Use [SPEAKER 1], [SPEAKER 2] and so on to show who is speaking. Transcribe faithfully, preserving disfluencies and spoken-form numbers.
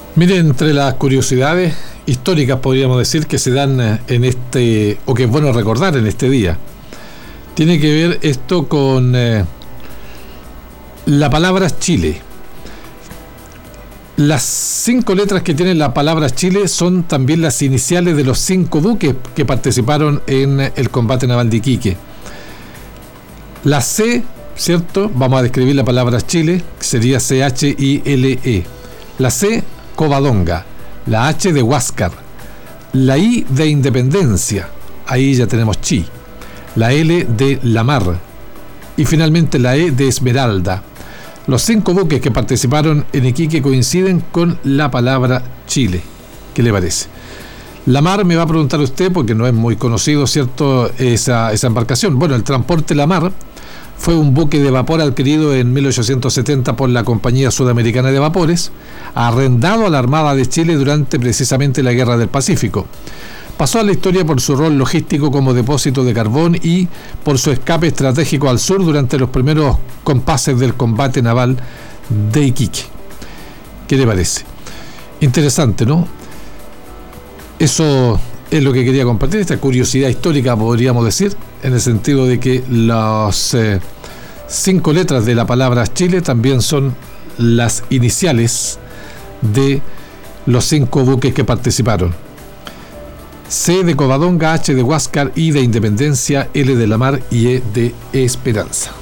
[SPEAKER 1] Miren, entre las curiosidades históricas podríamos decir que se dan en este, o que es bueno recordar en este día, tiene que ver esto con eh, la palabra Chile. Las cinco letras que tiene la palabra Chile son también las iniciales de los cinco buques que participaron en el combate naval de Iquique. La C, ¿cierto? Vamos a describir la palabra Chile, que sería C H I L E. La C, Covadonga. La H de Huáscar. La I de Independencia. Ahí ya tenemos Chi. La L de La Mar. Y finalmente la E de Esmeralda. Los cinco buques que participaron en Iquique coinciden con la palabra Chile. ¿Qué le parece? La Mar, me va a preguntar usted, porque no es muy conocido, ¿cierto?, esa, esa embarcación. Bueno, el transporte La Mar fue un buque de vapor adquirido en mil ochocientos setenta por la Compañía Sudamericana de Vapores, arrendado a la Armada de Chile durante precisamente la Guerra del Pacífico. Pasó a la historia por su rol logístico como depósito de carbón y por su escape estratégico al sur durante los primeros compases del combate naval de Iquique. ¿Qué le parece? Interesante, ¿no? Eso es lo que quería compartir, esta curiosidad histórica, podríamos decir, en el sentido de que las eh, cinco letras de la palabra Chile también son las iniciales de los cinco buques que participaron. C de Covadonga, H de Huáscar, I de Independencia, L de La Mar y E de Esperanza.